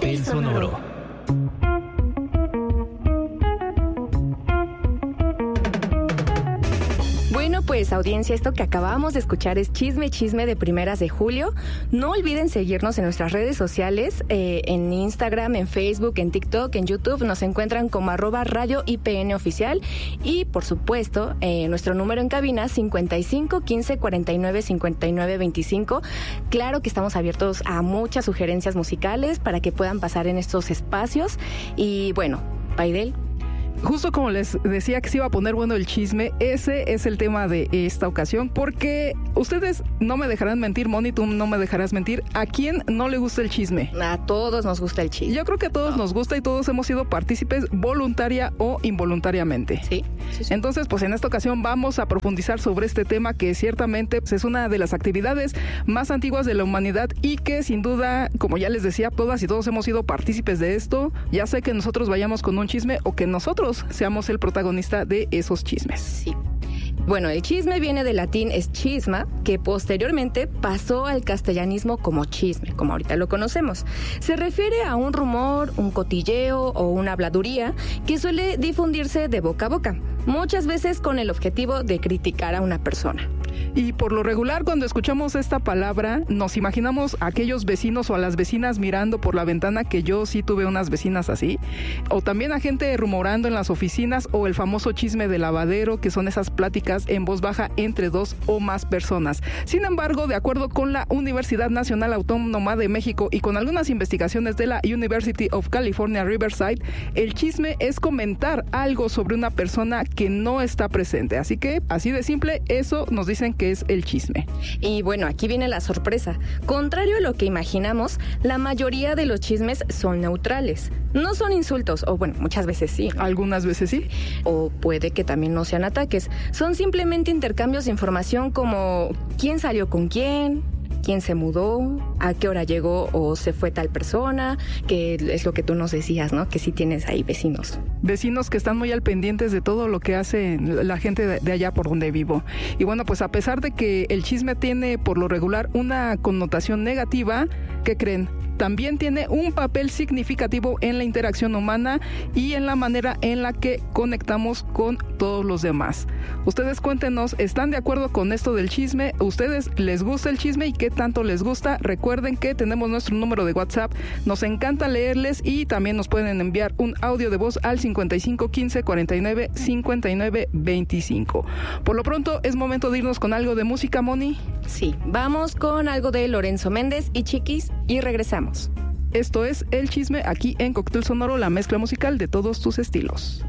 Cóctel Sonoro. Bueno, pues audiencia, esto que acabamos de escuchar es Chisme de Primeras de Julio. No olviden seguirnos en nuestras redes sociales, en Instagram, en Facebook, en TikTok, en YouTube. Nos encuentran como @Radio IPN Oficial. Y por supuesto, nuestro número en cabina 55 15 49 59 25. Claro que estamos abiertos a muchas sugerencias musicales para que puedan pasar en estos espacios. Y bueno, Paidel. Justo como les decía que se iba a poner bueno el chisme, ese es el tema de esta ocasión, porque ustedes no me dejarán mentir, Moni, tú no me dejarás mentir. ¿A quién no le gusta el chisme? A todos nos gusta el chisme. Yo creo que a todos nos gusta y todos hemos sido partícipes voluntaria o involuntariamente. Sí. Entonces, pues en esta ocasión vamos a profundizar sobre este tema que ciertamente es una de las actividades más antiguas de la humanidad y que sin duda, como ya les decía, todas y todos hemos sido partícipes de esto. Ya sea que nosotros vayamos con un chisme o que nosotros seamos el protagonista de esos chismes. Sí. Bueno, el chisme viene del latín schisma, que posteriormente pasó al castellanismo como chisme, como ahorita lo conocemos. Se refiere a un rumor, un cotilleo o una habladuría que suele difundirse de boca a boca, muchas veces con el objetivo de criticar a una persona. Y por lo regular, cuando escuchamos esta palabra, nos imaginamos a aquellos vecinos o a las vecinas mirando por la ventana, que yo sí tuve unas vecinas así, o también a gente rumorando en las oficinas, o el famoso chisme de lavadero, que son esas pláticas en voz baja entre dos o más personas. Sin embargo, de acuerdo con la Universidad Nacional Autónoma de México y con algunas investigaciones de la University of California, Riverside, el chisme es comentar algo sobre una persona que no está presente. Así que, así de simple, eso nos dicen que es el chisme. Y bueno, aquí viene la sorpresa. Contrario a lo que imaginamos, la mayoría de los chismes son neutrales. No son insultos, o bueno, muchas veces sí. Algunas veces sí. O puede que también no sean ataques. Son simplemente intercambios de información como quién salió con quién se mudó, a qué hora llegó o se fue tal persona, que es lo que tú nos decías, ¿no? Que sí tienes ahí vecinos. Vecinos que están muy al pendientes de todo lo que hace la gente de allá por donde vivo. Y bueno, pues a pesar de que el chisme tiene por lo regular una connotación negativa, ¿qué creen? También tiene un papel significativo en la interacción humana y en la manera en la que conectamos con todos los demás. Ustedes cuéntenos, ¿están de acuerdo con esto del chisme? ¿A ustedes les gusta el chisme y qué tanto les gusta? Recuerden que tenemos nuestro número de WhatsApp, nos encanta leerles y también nos pueden enviar un audio de voz al 55 15 49 59 25. Por lo pronto es momento de irnos con algo de música, Moni. Sí, vamos con algo de Lorenzo Méndez y Chiquis y regresamos. Esto es El Chisme aquí en Cóctel Sonoro, la mezcla musical de todos tus estilos.